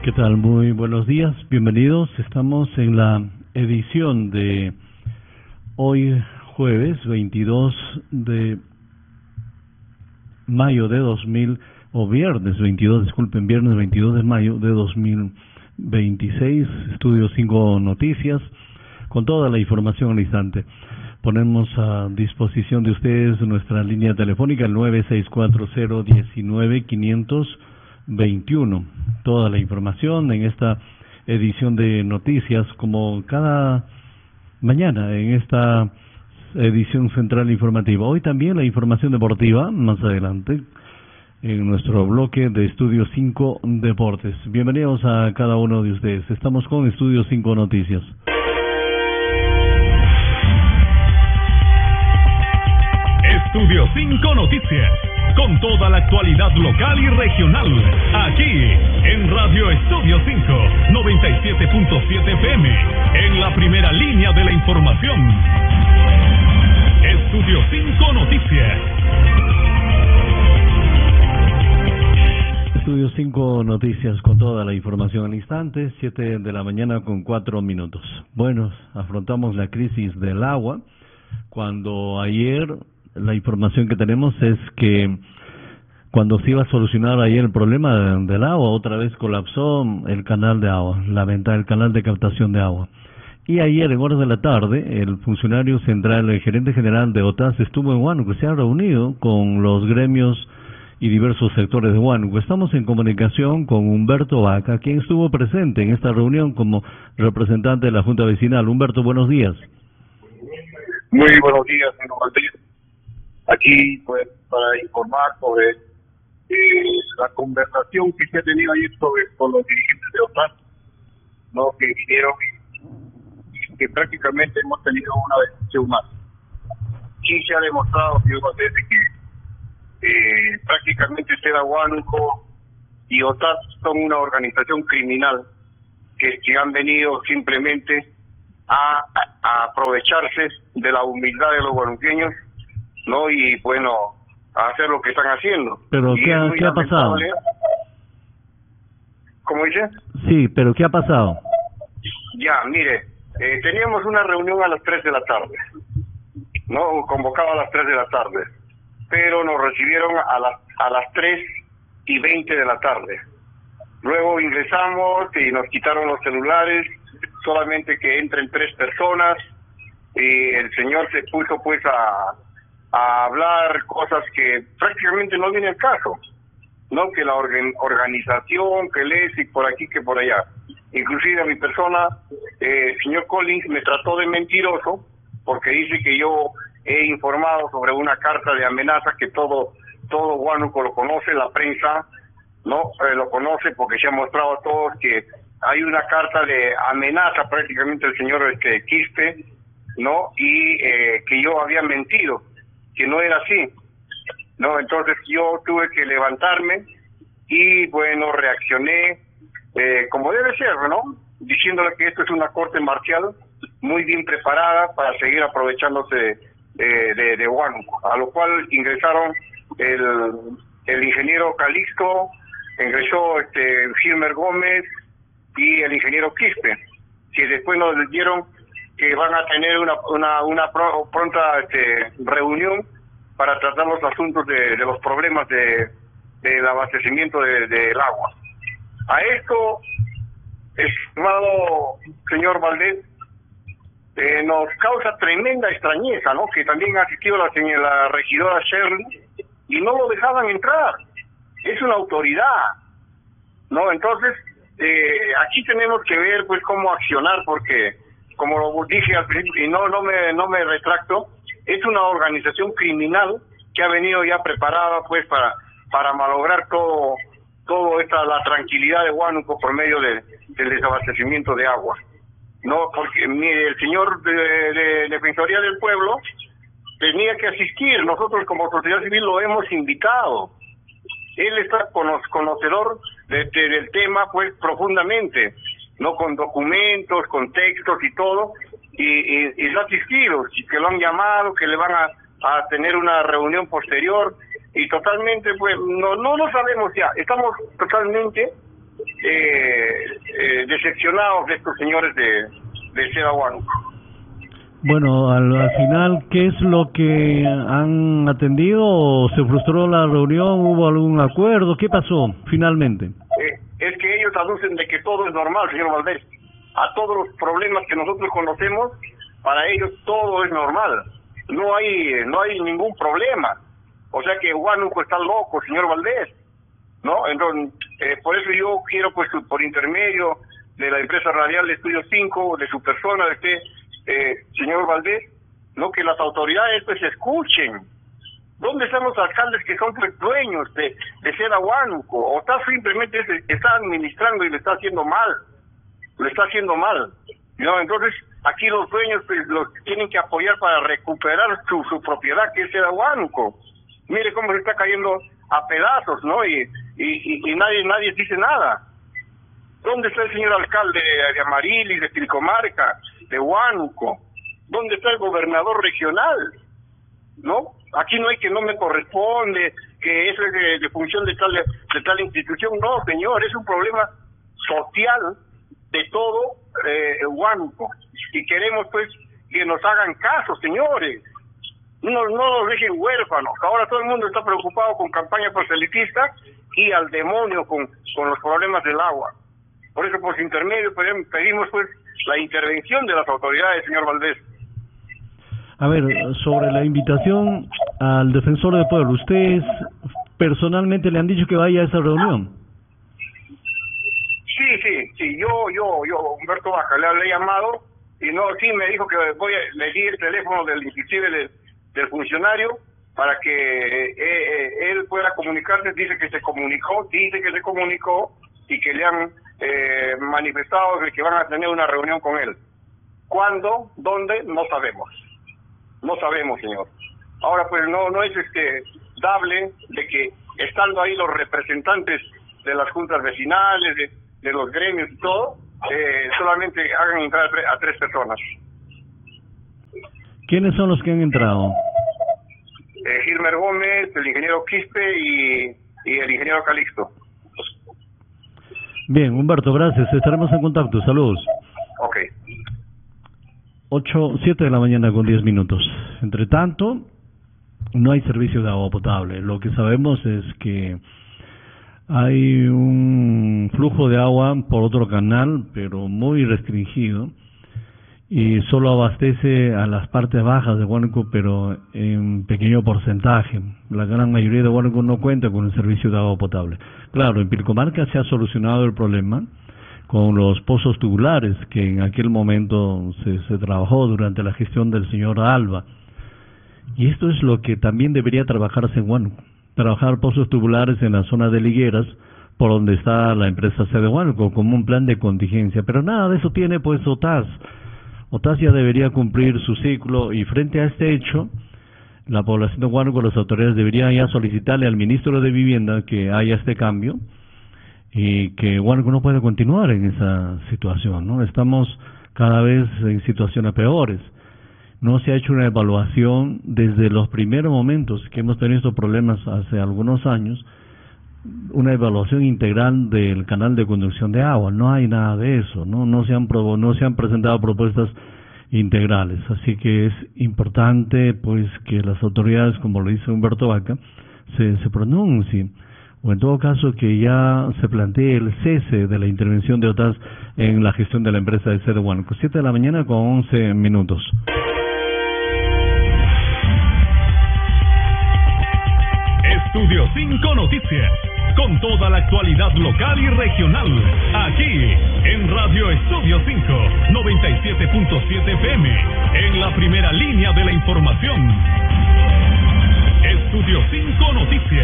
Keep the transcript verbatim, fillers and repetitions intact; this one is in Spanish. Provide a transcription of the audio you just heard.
¿Qué tal? Muy buenos días, bienvenidos. Estamos en la edición de hoy jueves veintidós de mayo de dos mil, o viernes veintidós, disculpen, viernes veintidós de mayo de dos mil veintiséis, Estudio cinco Noticias, con toda la información al instante. Ponemos a disposición de ustedes nuestra línea telefónica, el nueve seis cuatro cero uno nueve cinco veintiuno. Toda la información en esta edición de noticias, como cada mañana en esta edición central informativa. Hoy también la información deportiva, más adelante, en nuestro bloque de Estudio cinco Deportes. Bienvenidos a cada uno de ustedes. Estamos con Estudio cinco Noticias. Estudio cinco Noticias, con toda la actualidad local y regional, aquí en Radio Estudio cinco, noventa y siete punto siete F M, en la primera línea de la información. Estudio cinco Noticias. Estudio cinco Noticias, con toda la información al instante, siete de la mañana con cuatro minutos. Bueno, afrontamos la crisis del agua, cuando ayer la información que tenemos es que cuando se iba a solucionar ayer el problema del agua, otra vez colapsó el canal de agua, la venta del canal de captación de agua. Y ayer en horas de la tarde, el funcionario central, el gerente general de OTAS, estuvo en Huánuco, se ha reunido con los gremios y diversos sectores de Huánuco. Estamos en comunicación con Humberto Vaca, quien estuvo presente en esta reunión como representante de la Junta Vecinal. Humberto, buenos días. Muy buenos días, señor Valdés. Aquí, pues, para informar sobre eh, la conversación que se ha tenido ayer sobre, con los dirigentes de OTAN, ¿no? Que vinieron y, y que prácticamente hemos tenido una decisión más. Y se ha demostrado, señor Valdés, que eh, prácticamente Seda Huánuco y OTAN son una organización criminal que, que han venido simplemente a, a, a aprovecharse de la humildad de los huanuqueños, ¿no? Y bueno, a hacer lo que están haciendo. Pero y ¿qué ha, ¿qué ha pasado? ¿Cómo dice? Sí, pero ¿qué ha pasado? Ya, mire, eh, teníamos una reunión a las tres de la tarde, ¿no? Convocado a las tres de la tarde, pero nos recibieron a las a las tres y veinte de la tarde. Luego ingresamos y nos quitaron los celulares, solamente que entren tres personas, y el señor se puso pues a a hablar cosas que prácticamente no viene al caso, ¿no? Que la organ, organización, que el E S I, por aquí, que por allá. Inclusive a mi persona, eh, el señor Collins me trató de mentiroso, porque dice que yo he informado sobre una carta de amenaza que todo todo Huánuco lo conoce, la prensa, ¿no? Eh, lo conoce porque se ha mostrado a todos que hay una carta de amenaza prácticamente del señor este, Quispe, ¿no? Y eh, que yo había mentido, que no era así, ¿no? Entonces yo tuve que levantarme y, bueno, reaccioné eh, como debe ser, ¿no? Diciéndole que esto es una corte marcial muy bien preparada para seguir aprovechándose eh, de, de Huánuco, a lo cual ingresaron el, el ingeniero Calixto, ingresó este Gilmer Gómez y el ingeniero Quispe, que después nos dieron que van a tener una una, una pro, pronta este, reunión para tratar los asuntos de, de los problemas de del abastecimiento del de, de agua. A esto, estimado señor Valdés, eh, nos causa tremenda extrañeza, ¿no? Que también ha asistido la, la regidora Shirley y no lo dejaban entrar. Es una autoridad, ¿no? Entonces, eh, aquí tenemos que ver pues cómo accionar, porque como lo dije al principio, y no no me no me retracto, es una organización criminal que ha venido ya preparada pues para para malograr todo todo esta la tranquilidad de Huánuco por medio de, del desabastecimiento de agua, no, porque mire, el señor de, de Defensoría del Pueblo tenía que asistir, nosotros como sociedad civil lo hemos invitado, él está conocedor de, de, del tema pues profundamente, no, con documentos, con textos y todo, y, y, y lo ha asistido, que lo han llamado, que le van a, a tener una reunión posterior, y totalmente, pues, no no lo sabemos ya, estamos totalmente eh, eh, decepcionados de estos señores de, de Seda Huánuco. Bueno, al, al final, ¿qué es lo que han atendido? ¿Se frustró la reunión? ¿Hubo algún acuerdo? ¿Qué pasó finalmente? Eh, es que ellos aducen de que todo es normal, señor Valdés. A todos los problemas que nosotros conocemos, para ellos todo es normal. No hay no hay ningún problema. O sea que Huánuco está loco, señor Valdés, ¿no? Entonces, eh, por eso yo quiero, pues, por intermedio de la empresa radial de Estudio cinco, de su persona, de este eh, señor Valdés, ¿no? Que las autoridades, pues, escuchen. ¿Dónde están los alcaldes que son, pues, dueños de, de Seda Huánuco? ¿O está simplemente está administrando y le está haciendo mal? Le está haciendo mal, ¿no? Entonces, aquí los dueños, pues, los tienen que apoyar para recuperar su, su propiedad, que es Seda Huánuco. Mire cómo se está cayendo a pedazos, ¿no? Y, y, y nadie nadie dice nada. ¿Dónde está el señor alcalde de, de Amarilis, de Pilcomarca, de Huánuco? ¿Dónde está el gobernador regional? ¿No? Aquí no hay que no me corresponde, que eso es de, de función de tal, de tal institución. No, señor, es un problema social de todo eh, Huánuco. Y queremos, pues, que nos hagan caso, señores. No, no nos dejen huérfanos. Ahora todo el mundo está preocupado con campaña proselitista y al demonio con, con los problemas del agua. Por eso, por su intermedio, pedimos, pues, la intervención de las autoridades, señor Valdés. A ver, sobre la invitación al defensor del pueblo, ¿ustedes personalmente le han dicho que vaya a esa reunión? Sí, sí, sí, yo, yo, yo, Humberto Vaca, le hablé llamado y no, sí me dijo que voy a, le di el teléfono del inclusive del, del funcionario para que eh, eh, él pueda comunicarse. Dice que se comunicó, dice que se comunicó y que le han eh, manifestado que van a tener una reunión con él. ¿Cuándo? ¿Dónde? No sabemos. No sabemos, señor. Ahora, pues, no no es este dable de que estando ahí los representantes de las juntas vecinales, de, de los gremios y todo, eh, solamente hagan entrar a tres personas. ¿Quiénes son los que han entrado? Eh, Gilmer Gómez, el ingeniero Quispe y, y el ingeniero Calixto. Bien, Humberto, gracias. Estaremos en contacto. Saludos. Ok. ocho, siete de la mañana con diez minutos. Entre tanto, no hay servicio de agua potable. Lo que sabemos es que hay un flujo de agua por otro canal, pero muy restringido, y solo abastece a las partes bajas de Huánuco, pero en pequeño porcentaje. La gran mayoría de Huánuco no cuenta con un servicio de agua potable. Claro, en Pilcomarca se ha solucionado el problema con los pozos tubulares, que en aquel momento se, se trabajó durante la gestión del señor Alba. Y esto es lo que también debería trabajarse en Huánuco, trabajar pozos tubulares en la zona de Ligueras, por donde está la empresa Seda Huánuco, como un plan de contingencia. Pero nada de eso tiene, pues, OTAS. OTAS ya debería cumplir su ciclo, y frente a este hecho, la población de Huánuco, las autoridades deberían ya solicitarle al ministro de Vivienda que haya este cambio, y que Huánuco no puede continuar en esa situación, ¿no? Estamos cada vez en situaciones peores. No se ha hecho una evaluación desde los primeros momentos que hemos tenido estos problemas hace algunos años, una evaluación integral del canal de conducción de agua. No hay nada de eso, no no se han probo, no se han presentado propuestas integrales. Así que es importante, pues, que las autoridades, como lo dice Humberto Vaca, se, se pronuncien, o en todo caso que ya se plantee el cese de la intervención de OTAS en la gestión de la empresa de Seda Huánuco. siete de la mañana con once minutos. Estudio cinco Noticias, con toda la actualidad local y regional, aquí en Radio Estudio cinco, noventa y siete punto siete F M, en la primera línea de la información. Estudio cinco Noticias.